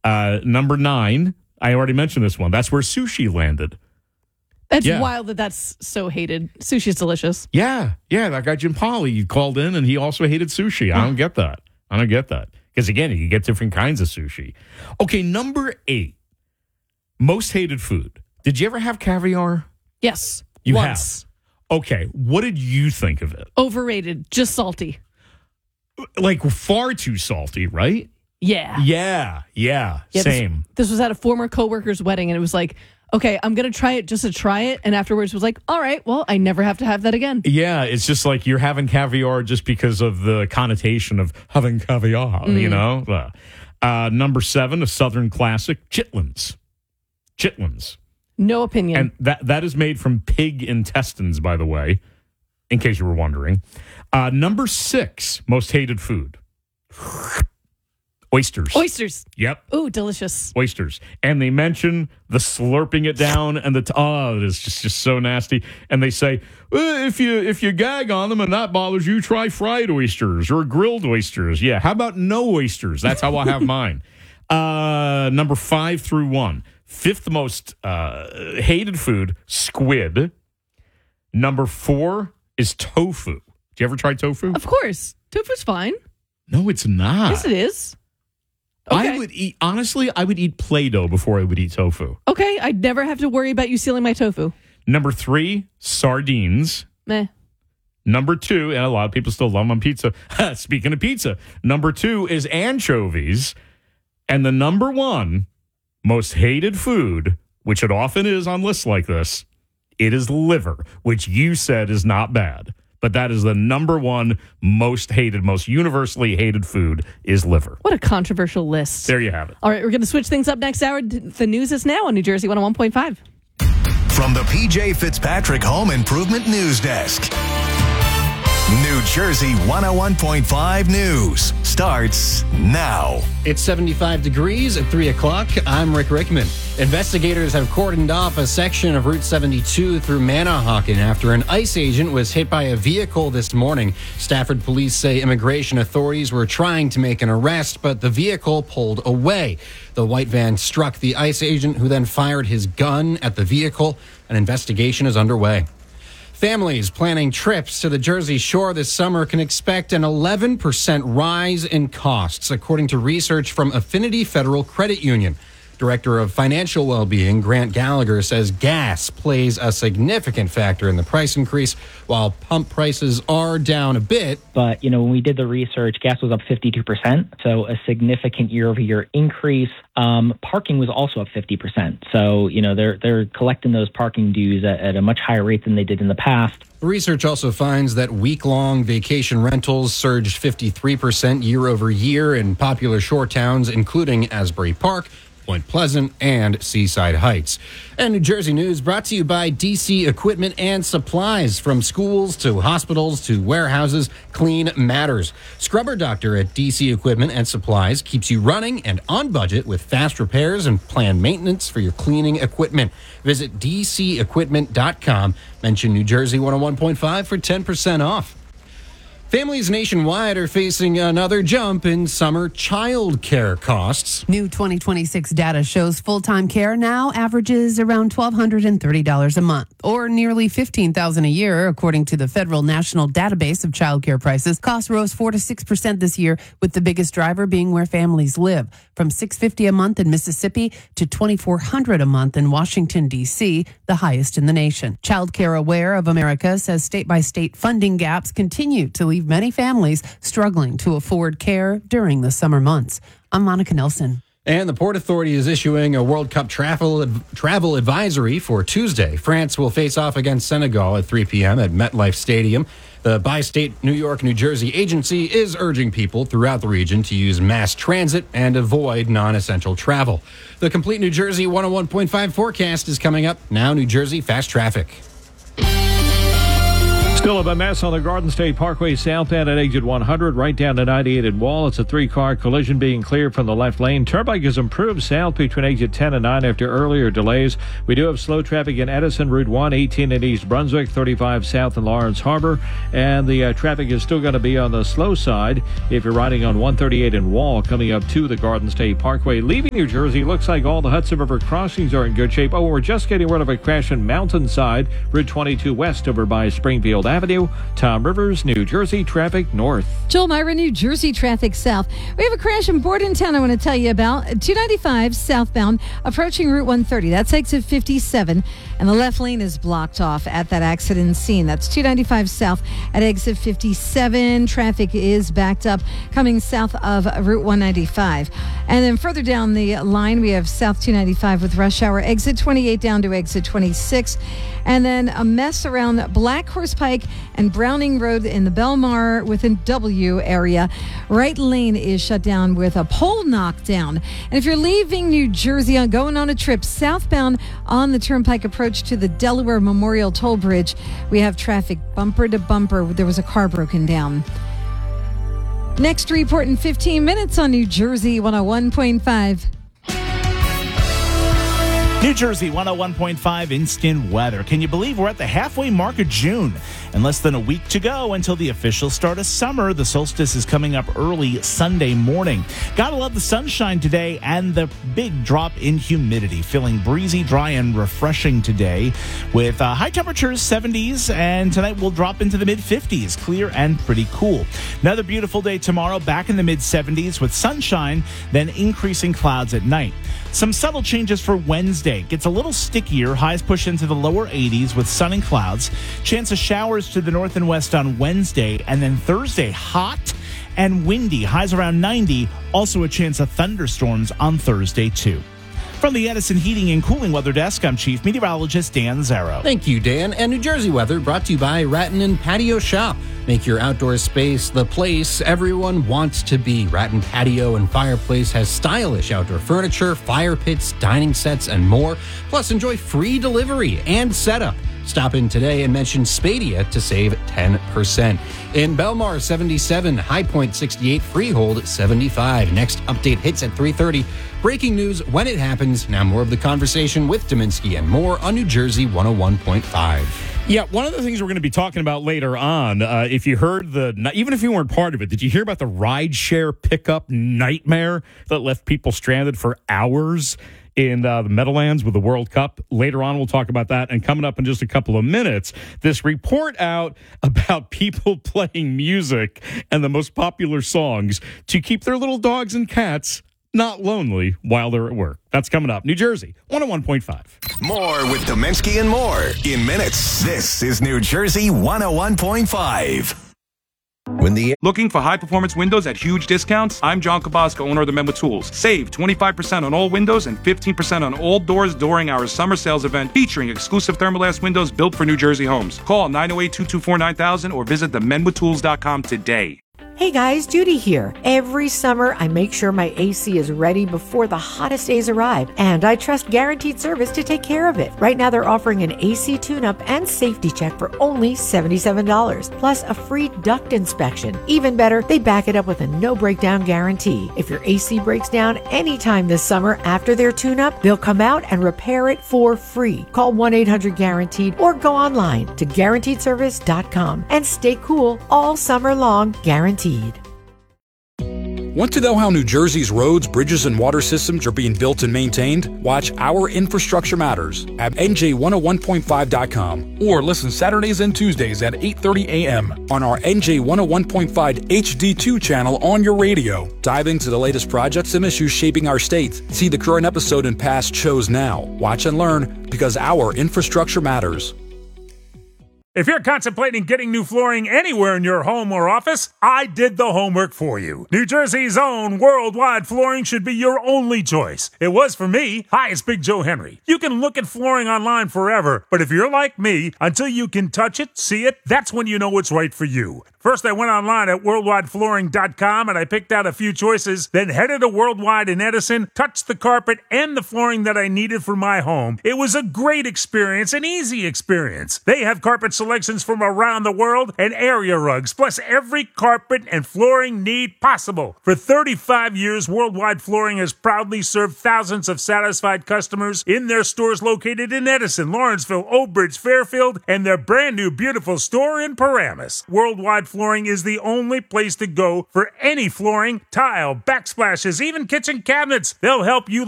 Number 9, I already mentioned this one. That's where sushi landed. That's wild that's so hated. Sushi's delicious. Yeah, that guy Jim Polly called in, and he also hated sushi. I don't get that. Because, again, you get different kinds of sushi. Okay, number 8, most hated food. Did you ever have caviar? Yes. You once. have? Okay, what did you think of it? Overrated. Just salty. Like, far too salty, right? Yeah. Yeah, same. This was at a former coworker's wedding, and it was like, okay, I'm going to try it just to try it. And afterwards was like, all right, well, I never have to have that again. Yeah, it's just like you're having caviar just because of the connotation of having caviar, you know? Number 7, a Southern classic, chitlins. No opinion. And that is made from pig intestines, by the way, in case you were wondering. Number 6, most hated food. Oysters. Yep. Ooh, delicious. Oysters. And they mention the slurping it down and it is just so nasty. And they say, well, if you gag on them and that bothers you, try fried oysters or grilled oysters. Yeah. How about no oysters? That's how I have mine. Number 5 through 1. 5th most hated food, squid. Number 4 is tofu. Did you ever try tofu? Of course. Tofu's fine. No, it's not. Yes, it is. Okay. I would eat Play-Doh before I would eat tofu. Okay, I'd never have to worry about you stealing my tofu. Number 3, sardines. Meh. Number 2, and a lot of people still love them on pizza. Speaking of pizza, number 2 is anchovies. And the number 1 most hated food, which it often is on lists like this, it is liver, which you said is not bad. But that is the number 1 most hated, most universally hated food is liver. What a controversial list. There you have it. All right, we're going to switch things up next hour. The news is now on New Jersey 101.5. From the PJ Fitzpatrick Home Improvement News Desk. New Jersey 101.5 News starts now. It's 75 degrees at 3 o'clock. I'm Rick Rickman. Investigators have cordoned off a section of Route 72 through Manahawkin after an ICE agent was hit by a vehicle this morning. Stafford police say immigration authorities were trying to make an arrest, but the vehicle pulled away. The white van struck the ICE agent, who then fired his gun at the vehicle. An investigation is underway. Families planning trips to the Jersey Shore this summer can expect an 11% rise in costs, according to research from Affinity Federal Credit Union. Director of Financial Wellbeing, Grant Gallagher, says gas plays a significant factor in the price increase, while pump prices are down a bit. But, when we did the research, gas was up 52%, so a significant year-over-year increase. Parking was also up 50%. So, they're collecting those parking dues at a much higher rate than they did in the past. Research also finds that week-long vacation rentals surged 53% year-over-year in popular shore towns, including Asbury Park, Point Pleasant, and Seaside Heights. And New Jersey News brought to you by DC Equipment and Supplies. From schools to hospitals to warehouses, clean matters. Scrubber Doctor at DC Equipment and Supplies keeps you running and on budget with fast repairs and planned maintenance for your cleaning equipment. Visit DCEquipment.com. Mention New Jersey 101.5 for 10% off. Families nationwide are facing another jump in summer child care costs. New 2026 data shows full-time care now averages around $1,230 a month, or nearly $15,000 a year, according to the Federal National Database of Child Care Prices. Costs rose 4 to 6% this year, with the biggest driver being where families live, from $650 a month in Mississippi to $2,400 a month in Washington, D.C., the highest in the nation. Child Care Aware of America says state-by-state funding gaps continue to leave many families struggling to afford care during the summer months. I'm Monica Nelson. And the Port Authority is issuing a World Cup travel advisory for Tuesday. France will face off against Senegal at 3 p.m. at MetLife Stadium. The bi-state New York-New Jersey agency is urging people throughout the region to use mass transit and avoid non-essential travel. The complete New Jersey 101.5 forecast is coming up. Now, New Jersey Fast Traffic. Still a mess on the Garden State Parkway southbound at exit 100, right down to 98 at Wall. It's a 3-car collision being cleared from the left lane. Turnpike has improved south between exit 10 and 9 after earlier delays. We do have slow traffic in Edison, Route 1, 18 in East Brunswick, 35 south in Lawrence Harbor. And the traffic is still going to be on the slow side if you're riding on 138 in Wall coming up to the Garden State Parkway. Leaving New Jersey, looks like all the Hudson River crossings are in good shape. Oh, we're just getting rid of a crash in Mountainside, Route 22 west over by Springfield Avenue. Tom Rivers, New Jersey, traffic north. Joel Myra, New Jersey, traffic south. We have a crash in Bordentown I want to tell you about. 295 southbound, approaching Route 130. That's exit 57, and the left lane is blocked off at that accident scene. That's 295 south at exit 57. Traffic is backed up coming south of Route 195. And then further down the line, we have South 295 with rush hour, exit 28 down to exit 26. And then a mess around Black Horse Pike and Browning Road in the Belmar within W area. Right lane is shut down with a pole knocked down. And if you're leaving New Jersey going on a trip southbound on the Turnpike approach to the Delaware Memorial Toll Bridge, we have traffic bumper to bumper. There was a car broken down. Next report in 15 minutes on New Jersey 101.5. New Jersey 101.5 instant weather. Can you believe we're at the halfway mark of June? And less than a week to go until the official start of summer. The solstice is coming up early Sunday morning. Gotta love the sunshine today and the big drop in humidity. Feeling breezy, dry, and refreshing today with high temperatures 70s, and tonight we'll drop into the mid-50s. Clear and pretty cool. Another beautiful day tomorrow, back in the mid-70s with sunshine, then increasing clouds at night. Some subtle changes for Wednesday. Gets a little stickier. Highs push into the lower 80s with sun and clouds. Chance of showers to the north and west on Wednesday. And then Thursday, hot and windy. Highs around 90. Also a chance of thunderstorms on Thursday, too. From the Edison Heating and Cooling Weather Desk, I'm Chief Meteorologist Dan Zarrow. Thank you, Dan. And New Jersey weather brought to you by Rattan & Patio Shop. Make your outdoor space the place everyone wants to be. Rattan Patio and Fireplace has stylish outdoor furniture, fire pits, dining sets, and more. Plus, enjoy free delivery and setup. Stop in today and mention Spadia to save 10%. In Belmar, 77, High Point 68, Freehold 75. Next update hits at 3:30. Breaking news when it happens. Now more of the conversation with Dominski and more on New Jersey 101.5. Yeah, one of the things we're going to be talking about later on, if you heard even if you weren't part of it, did you hear about the rideshare pickup nightmare that left people stranded for hours in the Meadowlands with the World Cup? Later on, we'll talk about that. And coming up in just a couple of minutes, this report out about people playing music and the most popular songs to keep their little dogs and cats not lonely while they're at work. That's coming up. New Jersey, 101.5. More with Dominski and more in minutes. This is New Jersey 101.5. Looking for high-performance windows at huge discounts? I'm John Kabasco, owner of the Men with Tools. Save 25% on all windows and 15% on all doors during our summer sales event featuring exclusive Thermalast windows built for New Jersey homes. Call 908-224-9000 or visit themenwithtools.com today. Hey guys, Judy here. Every summer, I make sure my AC is ready before the hottest days arrive, and I trust Guaranteed Service to take care of it. Right now, they're offering an AC tune-up and safety check for only $77, plus a free duct inspection. Even better, they back it up with a no-breakdown guarantee. If your AC breaks down anytime this summer after their tune-up, they'll come out and repair it for free. Call 1-800-GUARANTEED or go online to GuaranteedService.com and stay cool all summer long, guaranteed. Want to know how New Jersey's roads, bridges, and water systems are being built and maintained? Watch Our Infrastructure Matters at NJ101.5.com or listen Saturdays and Tuesdays at 8:30 a.m. on our NJ101.5 HD2 channel on your radio. Dive into the latest projects and issues shaping our state. See the current episode and past shows now. Watch and learn because Our Infrastructure Matters. If you're contemplating getting new flooring anywhere in your home or office, I did the homework for you. New Jersey's own Worldwide Flooring should be your only choice. It was for me. Hi, it's Big Joe Henry. You can look at flooring online forever, but if you're like me, until you can touch it, see it, that's when you know it's right for you. First, I went online at worldwideflooring.com and I picked out a few choices, then headed to Worldwide in Edison, touched the carpet and the flooring that I needed for my home. It was a great experience, an easy experience. They have carpet selections from around the world, and area rugs, plus every carpet and flooring need possible. For 35 years, Worldwide Flooring has proudly served thousands of satisfied customers in their stores located in Edison, Lawrenceville, Oak Bridge, Fairfield, and their brand new beautiful store in Paramus. Worldwide Flooring is the only place to go for any flooring, tile, backsplashes, even kitchen cabinets. They'll help you